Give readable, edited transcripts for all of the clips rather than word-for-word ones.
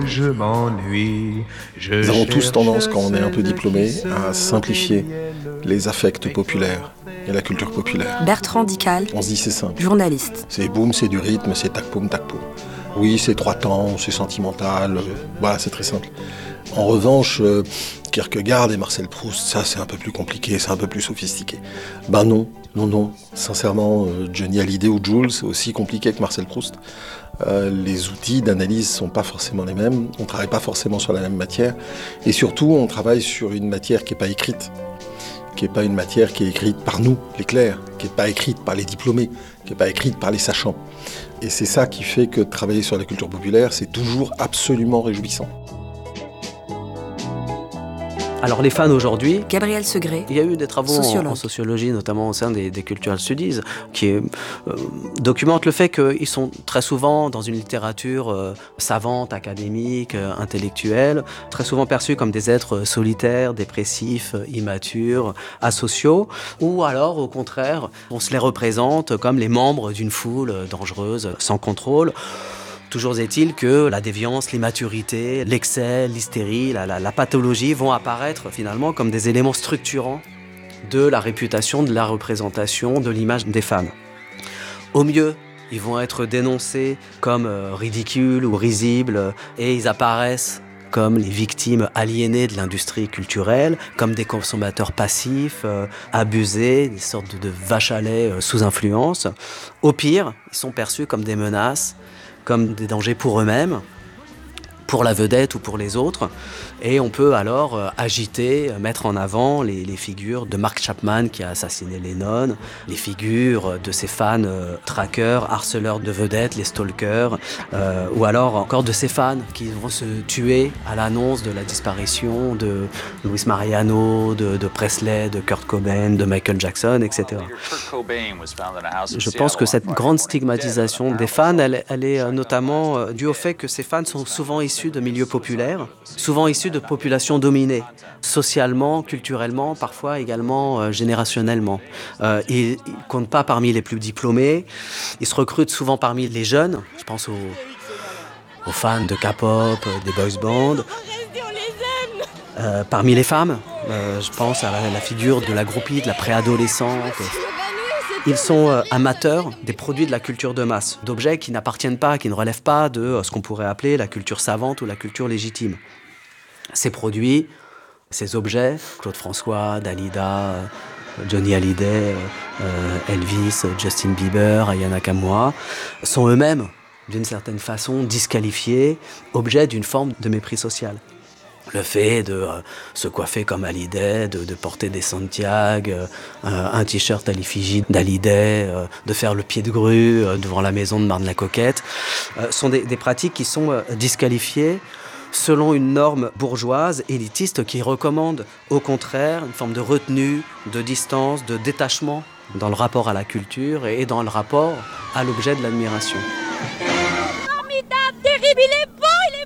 Je m'ennuie. Nous avons tous tendance, quand on est un peu diplômé, à simplifier les affects populaires et la culture populaire. Bertrand Dical, On se dit c'est simple. journaliste. C'est boum, c'est du rythme, c'est tac-poum, tac-poum. Oui, c'est 3 temps, c'est sentimental, voilà, c'est très simple. En revanche, Kierkegaard et Marcel Proust, ça c'est un peu plus compliqué, c'est un peu plus sophistiqué. Ben non. Sincèrement, Johnny Hallyday ou Jules, c'est aussi compliqué que Marcel Proust. Les outils d'analyse sont pas forcément les mêmes, on travaille pas forcément sur la même matière, et surtout on travaille sur une matière qui est pas écrite, qui est pas une matière qui est écrite par nous, les clercs, qui est pas écrite par les diplômés, qui est pas écrite par les sachants. Et c'est ça qui fait que travailler sur la culture populaire, c'est toujours absolument réjouissant. Alors les fans aujourd'hui, Gabriel Segré, il y a eu des travaux sociologue. en sociologie, notamment au sein des cultural studies, qui documentent le fait qu'ils sont très souvent dans une littérature savante, académique, intellectuelle, très souvent perçus comme des êtres solitaires, dépressifs, immatures, asociaux, ou alors au contraire, on se les représente comme les membres d'une foule dangereuse, sans contrôle. Toujours est-il que la déviance, l'immaturité, l'excès, l'hystérie, la pathologie vont apparaître finalement comme des éléments structurants de la réputation, de la représentation, de l'image des fans. Au mieux, ils vont être dénoncés comme ridicules ou risibles et ils apparaissent comme les victimes aliénées de l'industrie culturelle, comme des consommateurs passifs, abusés, des sortes de vaches à lait sous influence. Au pire, ils sont perçus comme des menaces, comme des dangers pour eux-mêmes, pour la vedette ou pour les autres. Et on peut alors agiter, mettre en avant les figures de Mark Chapman qui a assassiné Lennon, les figures de ces fans traqueurs, harceleurs de vedettes, les stalkers, ou alors encore de ces fans qui vont se tuer à l'annonce de la disparition de Luis Mariano, de Presley, de Kurt Cobain, de Michael Jackson, etc. Je pense que cette grande stigmatisation des fans, elle est notamment due au fait que ces fans sont souvent issus de milieux populaires, souvent issus de populations dominées, socialement, culturellement, parfois également générationnellement. Ils ne comptent pas parmi les plus diplômés, ils se recrutent souvent parmi les jeunes, je pense aux fans de K-pop, des boys bands. Parmi les femmes, je pense à la figure de la groupie, de la préadolescente. Ils sont amateurs des produits de la culture de masse, d'objets qui n'appartiennent pas, qui ne relèvent pas de ce qu'on pourrait appeler la culture savante ou la culture légitime. Ces produits, ces objets, Claude François, Dalida, Johnny Hallyday, Elvis, Justin Bieber, Aya Nakamura, sont eux-mêmes, d'une certaine façon, disqualifiés, objets d'une forme de mépris social. Le fait de se coiffer comme Hallyday, de porter des Santiago, un t-shirt à l'effigie d'Hallyday, de faire le pied de grue devant la maison de Marne-la-Coquette, sont des pratiques qui sont disqualifiées selon une norme bourgeoise, élitiste, qui recommande au contraire une forme de retenue, de distance, de détachement dans le rapport à la culture et dans le rapport à l'objet de l'admiration. Formidable, terrible, il est beau,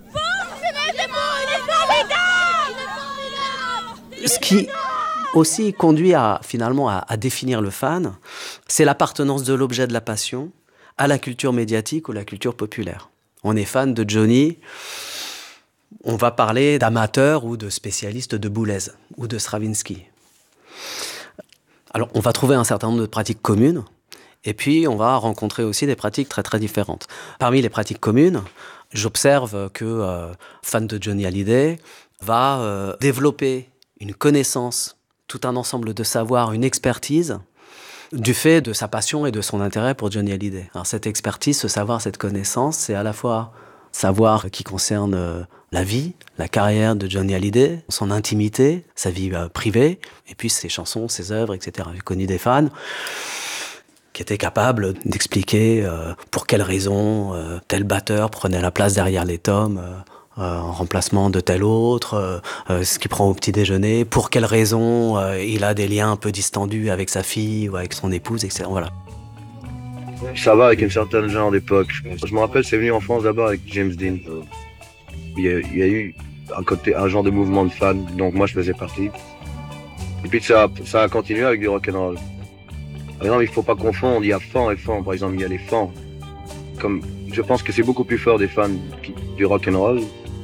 Ce qui aussi conduit finalement à définir le fan, c'est l'appartenance de l'objet de la passion à la culture médiatique ou la culture populaire. On est fan de Johnny, on va parler d'amateurs ou de spécialistes de Boulez ou de Stravinsky. Alors on va trouver un certain nombre de pratiques communes, et puis on va rencontrer aussi des pratiques très très différentes. Parmi les pratiques communes, j'observe que fan de Johnny Hallyday va développer une connaissance, tout un ensemble de savoirs, une expertise, du fait de sa passion et de son intérêt pour Johnny Hallyday. Alors cette expertise, ce savoir, cette connaissance, c'est à la fois savoir qui concerne la vie, la carrière de Johnny Hallyday, son intimité, sa vie privée, et puis ses chansons, ses œuvres, etc. J'ai connu des fans qui étaient capables d'expliquer pour quelles raisons tel batteur prenait la place derrière les tomes, en remplacement de tel autre, ce qu'il prend au petit déjeuner, pour quelles raisons il a des liens un peu distendus avec sa fille ou avec son épouse, etc. Voilà. Ça va avec un certain genre d'époque. Je me rappelle, c'est venu en France d'abord avec James Dean. Il y a eu un genre de mouvement de fans, donc moi je faisais partie. Et puis ça a continué avec du rock'n'roll. Par exemple, il ne faut pas confondre, il y a fan et fan. Par exemple, il y a les fans. Je pense que c'est beaucoup plus fort des fans du rock'n'roll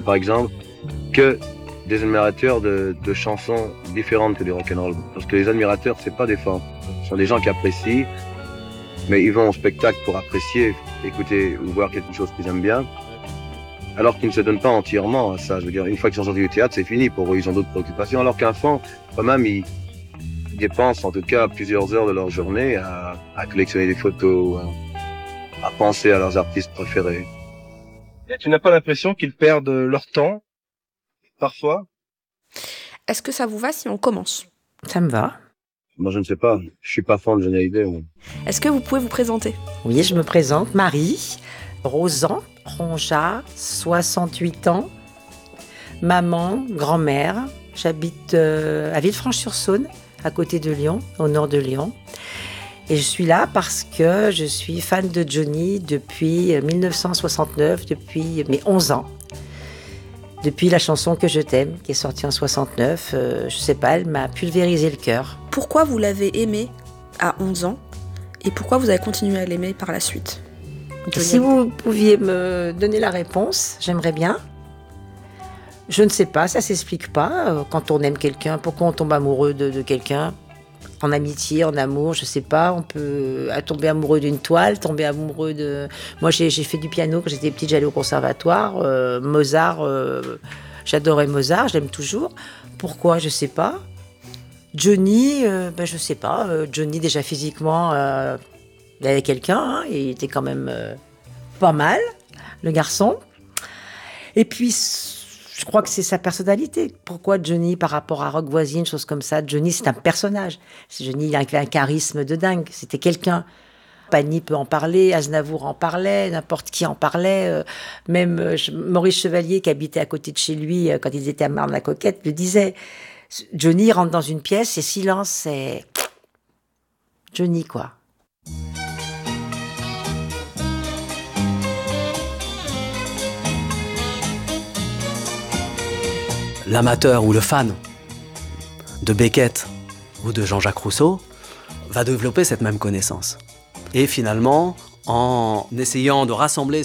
par exemple, que des admirateurs de chansons différentes que du rock'n'roll. Parce que les admirateurs, c'est pas des fans. Ce sont des gens qui apprécient, mais ils vont au spectacle pour apprécier, écouter ou voir quelque chose qu'ils aiment bien. Alors qu'ils ne se donnent pas entièrement à ça. Je veux dire, une fois qu'ils sont sortis du théâtre, c'est fini pour eux, ils ont d'autres préoccupations. Alors qu'un fan, quand même, ils dépensent en tout cas plusieurs heures de leur journée à collectionner des photos, à penser à leurs artistes préférés. Et tu n'as pas l'impression qu'ils perdent leur temps, parfois? Est-ce que ça vous va si on commence? Ça me va. Moi, je ne sais pas. Je suis pas fan de Johnny Hallyday. Mais... Est-ce que vous pouvez vous présenter? Oui, je me présente, Marie Rosan Ronja, 68 ans, maman, grand-mère. J'habite à Villefranche-sur-Saône, à côté de Lyon, au nord de Lyon. Et je suis là parce que je suis fan de Johnny depuis 1969, depuis mes 11 ans. Depuis la chanson Que je t'aime, qui est sortie en 69, je sais pas, elle m'a pulvérisé le cœur. Pourquoi vous l'avez aimé à 11 ans et pourquoi vous avez continué à l'aimer par la suite? Si vous pouviez me donner la réponse, j'aimerais bien. Je ne sais pas, ça s'explique pas. Quand on aime quelqu'un, pourquoi on tombe amoureux de quelqu'un? En amitié, en amour, je sais pas. On peut tomber amoureux d'une toile, tomber amoureux de... Moi, j'ai fait du piano quand j'étais petite, j'allais au conservatoire. Mozart, j'adorais Mozart, je l'aime toujours. Pourquoi? Je sais pas. Johnny, je sais pas. Johnny, déjà physiquement, il avait quelqu'un, hein, il était quand même pas mal, le garçon. Et puis... je crois que c'est sa personnalité. Pourquoi Johnny par rapport à Rock Voisine, chose comme ça? Johnny, c'est un personnage. Johnny, il a un charisme de dingue. C'était quelqu'un. Pagny peut en parler, Aznavour en parlait, n'importe qui en parlait. Même Maurice Chevalier, qui habitait à côté de chez lui quand ils étaient à Marne-la-Coquette, le disait. Johnny rentre dans une pièce, c'est silence, c'est... Johnny, quoi. L'amateur ou le fan de Beckett ou de Jean-Jacques Rousseau va développer cette même connaissance. Et finalement, en essayant de rassembler